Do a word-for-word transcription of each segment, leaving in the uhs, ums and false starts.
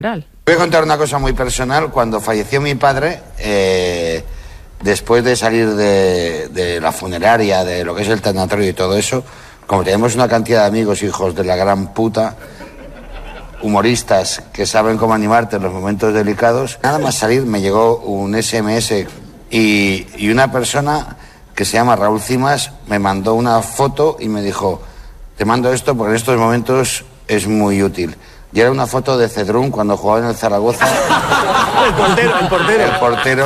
Voy a contar una cosa muy personal. Cuando falleció mi padre, eh, después de salir de, de la funeraria, de lo que es el tanatorio y todo eso, como tenemos una cantidad de amigos, hijos de la gran puta, humoristas que saben cómo animarte en los momentos delicados, nada más salir me llegó un ese eme ese y, y una persona que se llama Raúl Cimas me mandó una foto y me dijo: te mando esto porque en estos momentos es muy útil. Y era una foto de Cedrún cuando jugaba en el Zaragoza. El portero, el portero. El portero,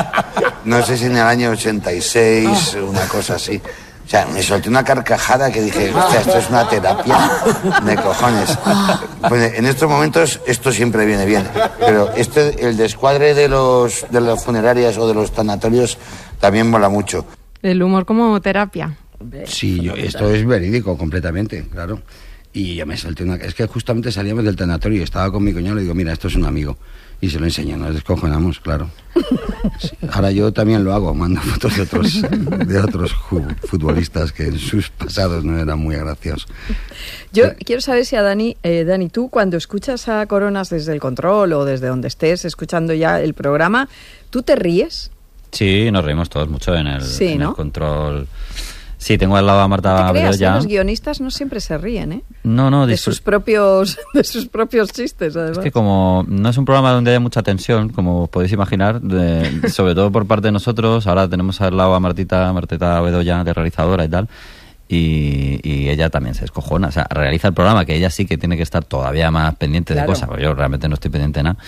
no sé si en el año ochenta y seis, una cosa así. O sea, me solté una carcajada que dije: hostia, esto es una terapia de cojones. Pues en estos momentos esto siempre viene bien. Pero este, el descuadre de los de las funerarias o de los tanatorios también mola mucho. El humor como terapia. Sí, yo, esto es verídico completamente, claro. Y ya me salté una... Es que justamente salíamos del tanatorio y estaba con mi cuñado y le digo: mira, esto es un amigo. Y se lo enseño, nos descojonamos, claro. Sí, ahora yo también lo hago, mando fotos de otros, de otros futbolistas que en sus pasados no eran muy graciosos. Yo eh, quiero saber si a Dani, eh, Dani, tú cuando escuchas a Coronas desde el control o desde donde estés escuchando ya el programa, ¿tú te ríes? Sí, nos reímos todos mucho en el, sí, en ¿no? el control. Sí, tengo al lado a Marta ¿No te creas, Bedoya. Los guionistas no siempre se ríen, ¿eh? No, no. De disfr- sus propios de sus propios chistes, además. Es que como no es un programa donde haya mucha tensión, como podéis imaginar, de, sobre todo por parte de nosotros, ahora tenemos al lado a Martita, Martita Bedoya, de realizadora y tal, y, y ella también se descojona. O sea, realiza el programa, que ella sí que tiene que estar todavía más pendiente claro. de cosas, porque yo realmente no estoy pendiente de nada.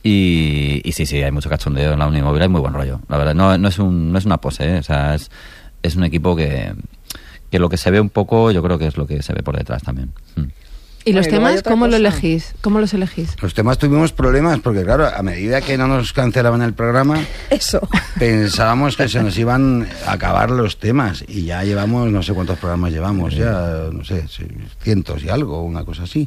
Y, y sí, sí, hay mucho cachondeo en la Unimóvil, hay muy buen rollo. La verdad, no, no, es, un, no es una pose, ¿eh? O sea, es, es un equipo que... que lo que se ve un poco, yo creo que es lo que se ve por detrás también. Mm. ¿Y los bueno, temas cómo lo elegís? ¿Cómo los elegís? Los temas tuvimos problemas porque, claro, a medida que no nos cancelaban el programa, eso pensábamos que se nos iban a acabar los temas y ya llevamos, no sé cuántos programas llevamos, ya, no sé, cientos y algo, una cosa así.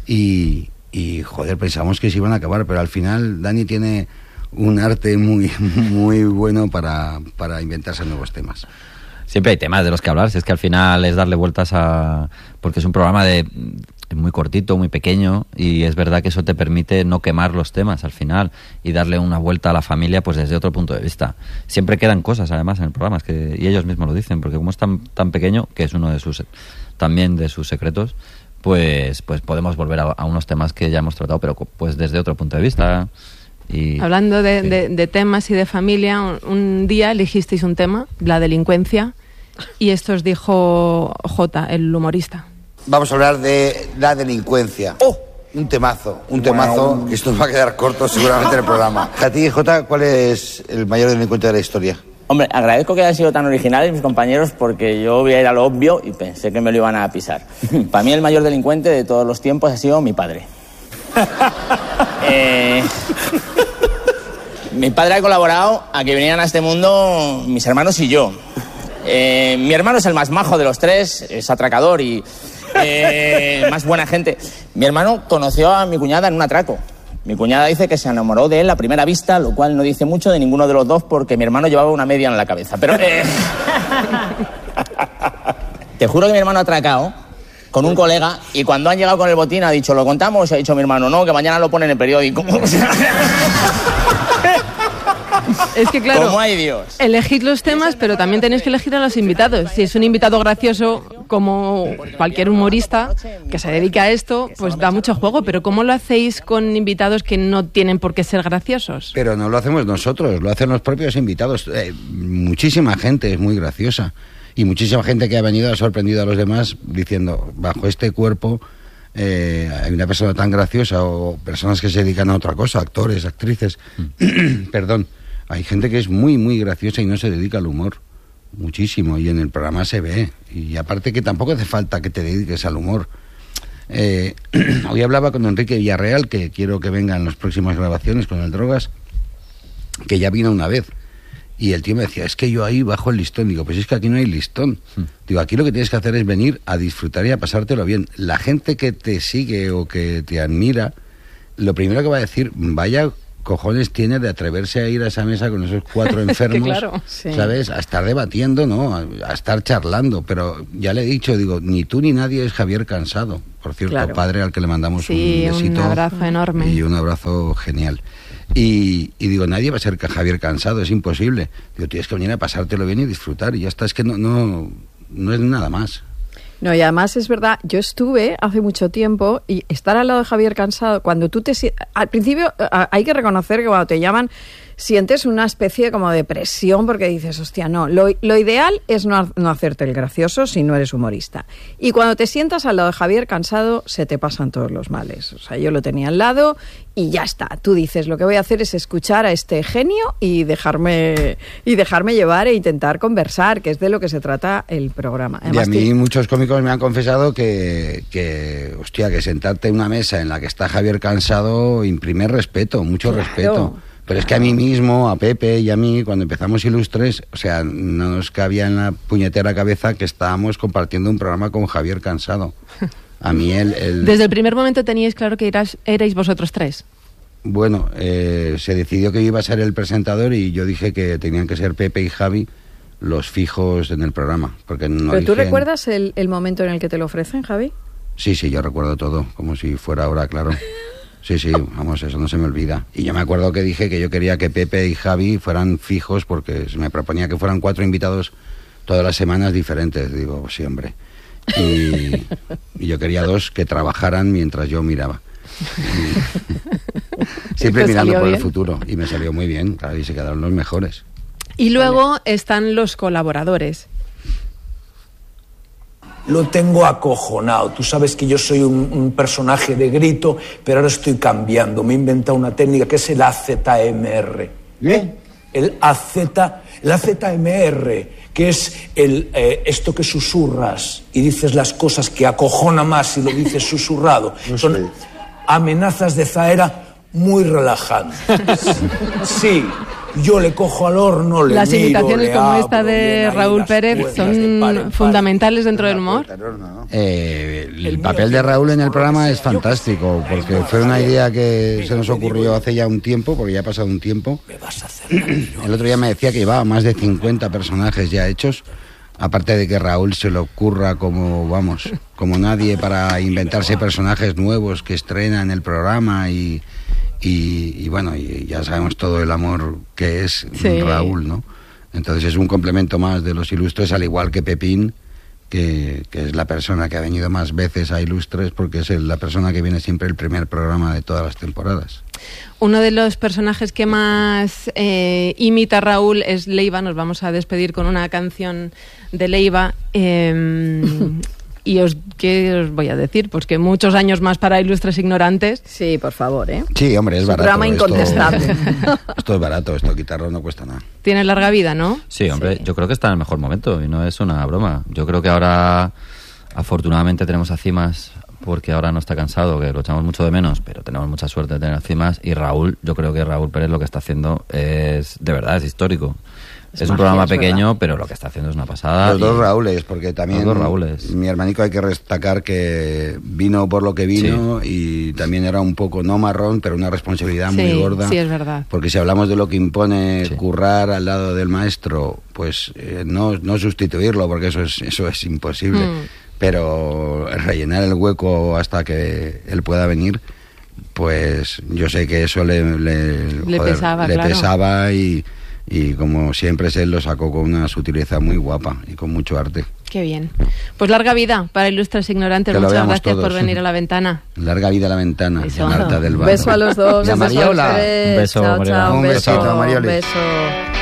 Y, y joder, pensamos que se iban a acabar, pero al final Dani tiene un arte muy, muy bueno para, para inventarse nuevos temas. Siempre hay temas de los que hablar, si es que al final es darle vueltas a... porque es un programa de muy cortito, muy pequeño, y es verdad que eso te permite no quemar los temas al final y darle una vuelta a la familia pues desde otro punto de vista. Siempre quedan cosas además en el programa, es que, y ellos mismos lo dicen, porque como es tan, tan pequeño, que es uno de sus también de sus secretos, pues, pues podemos volver a, a unos temas que ya hemos tratado, pero pues desde otro punto de vista. Y, hablando de, sí. de, de temas y de familia, un, un día elegisteis un tema, la delincuencia, y esto os dijo Jota, el humorista. Vamos a hablar de la delincuencia. ¡Oh! Un temazo, un temazo, wow. Que esto nos va a quedar corto seguramente en el programa. A ti, Jota, ¿cuál es el mayor delincuente de la historia? Hombre, agradezco que hayan sido tan originales mis compañeros porque yo voy a ir a lo obvio y pensé que me lo iban a pisar. Para mí el mayor delincuente de todos los tiempos ha sido mi padre. eh... Mi padre ha colaborado a que vinieran a este mundo mis hermanos y yo. Eh, mi hermano es el más majo de los tres, es atracador y eh, más buena gente. Mi hermano conoció a mi cuñada en un atraco. Mi cuñada dice que se enamoró de él a primera vista, lo cual no dice mucho de ninguno de los dos porque mi hermano llevaba una media en la cabeza. Pero eh... te juro que mi hermano ha atracado con un colega y cuando han llegado con el botín ha dicho: ¿lo contamos? Y ha dicho mi hermano: no, que mañana lo ponen en el periódico. Es que claro, ¿cómo hay Dios? Elegid los temas, pero también tenéis que elegir a los invitados. Si es un invitado gracioso, como cualquier humorista que se dedica a esto, pues da mucho juego. Pero ¿cómo lo hacéis con invitados que no tienen por qué ser graciosos? Pero no lo hacemos nosotros, lo hacen los propios invitados. Eh, muchísima gente es muy graciosa y muchísima gente que ha venido ha sorprendido a los demás diciendo: bajo este cuerpo eh, hay una persona tan graciosa, o personas que se dedican a otra cosa, actores, actrices, mm. perdón. Hay gente que es muy, muy graciosa y no se dedica al humor. Muchísimo. Y en el programa se ve. Y aparte que tampoco hace falta que te dediques al humor. Eh, hoy hablaba con Enrique Villarreal, que quiero que venga en las próximas grabaciones con el Drogas, que ya vino una vez. Y el tío me decía: es que yo ahí bajo el listón. Digo: pues es que aquí no hay listón. Mm. Digo: aquí lo que tienes que hacer es venir a disfrutar y a pasártelo bien. La gente que te sigue o que te admira, lo primero que va a decir: vaya cojones tiene de atreverse a ir a esa mesa con esos cuatro enfermos, claro, sí. ¿sabes? A estar debatiendo, ¿no? A, a estar charlando. Pero ya le he dicho, digo, ni tú ni nadie es Javier Cansado. Por cierto, Claro. padre al que le mandamos Sí, un besito. un abrazo enorme. Y un abrazo genial. Y, y digo, nadie va a ser Javier Cansado, es imposible. Digo, tienes que venir a pasártelo bien y disfrutar. Y ya está, es que no, no, no es nada más. No, y además es verdad, yo estuve hace mucho tiempo y estar al lado de Javier Cansado, cuando tú te... si- Al principio a- hay que reconocer que cuando te llaman sientes una especie como de presión porque dices, hostia, no, lo, lo ideal es no, ha- no hacerte el gracioso si no eres humorista. Y cuando te sientas al lado de Javier Cansado, se te pasan todos los males. O sea, yo lo tenía al lado y ya está. Tú dices, lo que voy a hacer es escuchar a este genio y dejarme, y dejarme llevar e intentar conversar, que es de lo que se trata el programa. Y a Además, mí ti- muchos cómicos me han confesado que, que, hostia, que sentarte en una mesa en la que está Javier Cansado imprime respeto, mucho Claro, respeto. Pero es que a mí mismo, a Pepe y a mí, cuando empezamos Ilustres, o sea, no nos cabía en la puñetera cabeza que estábamos compartiendo un programa con Javier Cansado. A mí él... él- Desde el primer momento teníais claro que eras, erais vosotros tres. Bueno, eh, se decidió que iba a ser el presentador y yo dije que tenían que ser Pepe y Javi los fijos en el programa. Porque no ¿Pero tú eligen- recuerdas el, el momento en el que te lo ofrecen, Javi? Sí, sí, yo recuerdo todo, como si fuera ahora, claro. Sí, sí, vamos, eso no se me olvida. Y yo me acuerdo que dije que yo quería que Pepe y Javi fueran fijos porque se me proponía que fueran cuatro invitados todas las semanas diferentes. Digo, sí, hombre. Y, y yo quería dos que trabajaran mientras yo miraba. Y- siempre ¿Te mirando salió por el bien? futuro. Y me salió muy bien, claro, y se quedaron los mejores. Y luego están los colaboradores. Lo tengo acojonado. Tú sabes que yo soy un, un personaje de grito, pero ahora estoy cambiando. Me he inventado una técnica que es el A Z M R. ¿Eh? El A Z, el A Z M R, que es el, eh, esto que susurras y dices las cosas que acojona más si lo dices susurrado. No Son sé. amenazas de Zaera muy relajantes. Sí. Yo le cojo al horno, le Las miro, imitaciones le como abro esta de bien ahí Raúl las Pérez puertas son de par en par. fundamentales dentro del humor. Eh, el papel de Raúl en el programa es fantástico, porque fue una idea que se nos ocurrió hace ya un tiempo, porque ya ha pasado un tiempo. El otro día me decía que llevaba más de cincuenta personajes ya hechos, aparte de que Raúl se le ocurra como, vamos, como nadie para inventarse personajes nuevos que estrena en el programa y, y, y bueno, y ya sabemos todo el amor que es Sí. Raúl, ¿no? Entonces es un complemento más de los Ilustres, al igual que Pepín, que, que es la persona que ha venido más veces a Ilustres, porque es el- la persona que viene siempre el primer programa de todas las temporadas. Uno de los personajes que más eh, imita a Raúl es Leiva. Nos vamos a despedir con una canción de Leiva. Eh, y os, ¿qué os voy a decir? Pues que muchos años más para Ilustres Ignorantes. Sí, por favor, ¿eh? Sí, hombre, es Un barato. programa esto- incontestable. Esto es barato, esto quitarlo no cuesta nada. Tiene larga vida, ¿no? Sí, hombre, Sí. yo creo que está en el mejor momento y no es una broma. Yo creo que ahora, afortunadamente, tenemos a Cimas porque ahora no está cansado, que lo echamos mucho de menos, pero tenemos mucha suerte de tener a Cimas. Y Raúl, yo creo que Raúl Pérez lo que está haciendo es, de verdad, es histórico. Es Es, un magia, programa es pequeño, verdad. pero lo que está haciendo es una pasada. Los dos y- Raúles, porque también Los dos Raúles. mi hermanico hay que destacar que vino por lo que vino y también era un poco, no marrón, pero una responsabilidad muy Sí, gorda. sí, es verdad. Porque si hablamos de lo que impone Sí. currar al lado del maestro, pues eh, no, no sustituirlo, porque eso es, eso es imposible. Mm. Pero rellenar el hueco hasta que él pueda venir, pues yo sé que eso le, le, Le pesaba, le claro. pesaba y, y como siempre él lo sacó con una sutileza muy guapa y con mucho arte. Qué bien. Pues larga vida para Ilustres Ignorantes. Que lo Muchas veamos gracias todos. por venir a la ventana. Larga vida a la ventana, Eso. y a Marta del Un Bar. beso a los dos. Y a un beso a Mariola. los tres. Un beso, Chao, Mariola. chao, Un un beso. besito, Un Marioli. beso.